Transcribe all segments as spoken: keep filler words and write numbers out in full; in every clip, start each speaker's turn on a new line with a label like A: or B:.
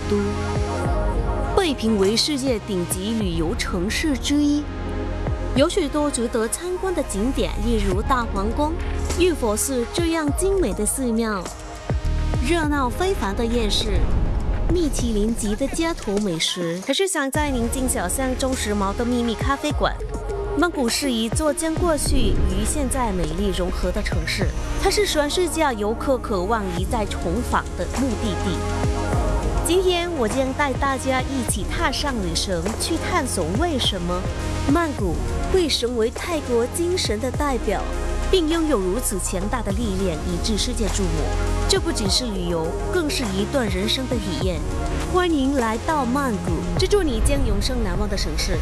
A: 都，被评为世界顶级旅游城市之一。有许多值得参观的景点，例如大皇宫、玉佛寺这样精美的寺庙，热闹非凡的夜市，米其林级的街头美食，还是想在宁静小巷中时髦的秘密咖啡馆。曼谷是一座将过去与现在美丽融合的城市，它是全世界游客渴望一再重访的目的地。今天我将带大家一起踏上旅程，去探索为什么曼谷会成为泰国精神的代表，并拥有如此强大的力量，以致世界瞩目。这不仅是旅游，更是一段人生的体验。欢迎来到曼谷，这座你将永生难忘的城市。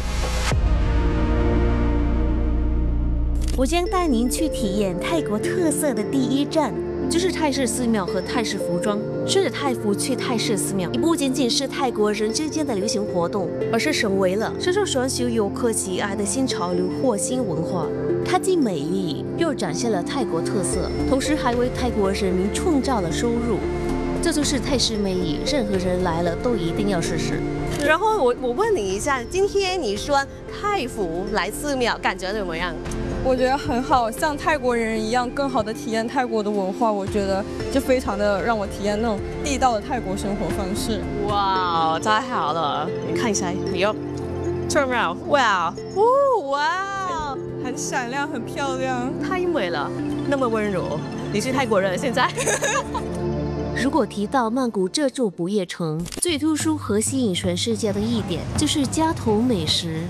A: 我将带您去体验泰国特色的第一站，就是泰式寺庙和泰式服装。顺着泰服去泰式寺庙，不仅仅是泰国人之间的流行活动，而是成为了深受全球游客喜爱的新潮流或新文化。它既美丽，又展现了泰国特色，同时还为泰国人民创造了收入。这就是泰式魅力，任何人来了都一定要试试。然后我我问你一下，今天你穿泰服来寺庙，感觉怎么样？
B: 我觉得很好，像泰国人一样，更好的体验泰国的文化。我觉得就非常的让我体验那种地道的泰国生活方式。
A: 哇，太好了！你看一下，你要 turn around， 哇哦，哇，
B: 很闪亮，很漂亮，
A: 太美了，那么温柔。你是泰国人，现在。如果提到曼谷这座不夜城，最突出和吸引全世界的一点就是街头美食。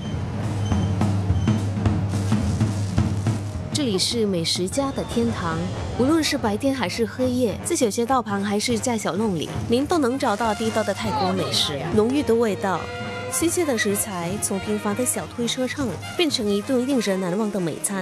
A: 这里是美食家的天堂，无论是白天还是黑夜，在小街道旁还是在小弄里，您都能找到地道的泰国美食，浓郁的味道，新鲜的食材，从平凡的小推车上变成一顿令人难忘的美餐。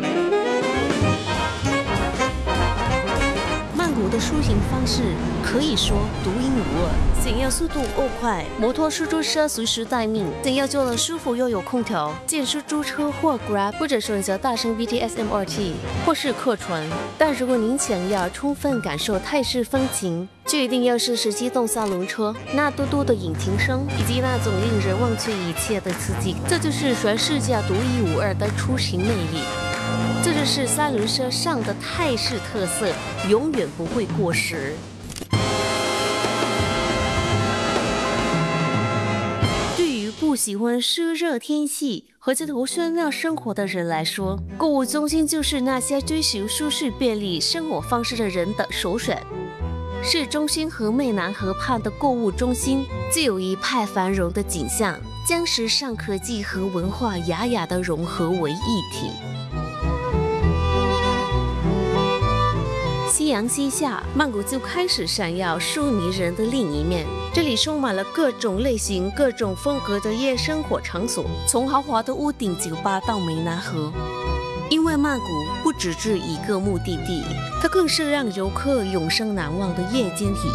A: 曼谷的出行方式可以说独一无二。想要速度够快，摩托出租车随时待命；想要坐得舒服又有空调，见出租车或 Grab， 或者选择大乘 B T S M R T 或是客船。但如果您想要充分感受泰式风情，就一定要试试机动三轮车，那嘟嘟的引擎声，以及那种令人忘却一切的刺激，这就是全世界独一无二的出行魅力。这就是三轮车上的泰式特色，永远不会过时。对于不喜欢湿热天气和街头喧闹生活的人来说，购物中心就是那些追求舒适便利生活方式的人的首选。市中心和湄南河畔的购物中心，自有一派繁荣的景象，将时尚科技和文化雅雅的融合为一体。夕阳西下，曼谷就开始闪耀数迷人的另一面。这里充满了各种类型、各种风格的夜生活场所，从豪华的屋顶酒吧到湄南河。因为曼谷不只是一个目的地，它更是让游客永生难忘的夜间体验。